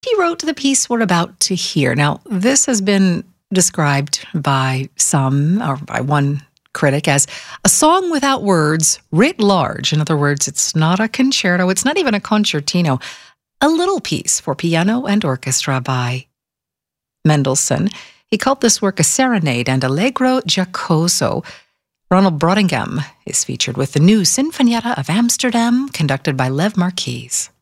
He wrote the piece we're about to hear. Now, this has been described by some, or by one critic, as a song without words, writ large. In other words, it's not a concerto, it's not even a concertino. A little piece for piano and orchestra by Mendelssohn. He called this work a serenade and allegro giocoso. Ronald Brottingham is featured with the new Sinfonietta of Amsterdam, conducted by Lev Marquis.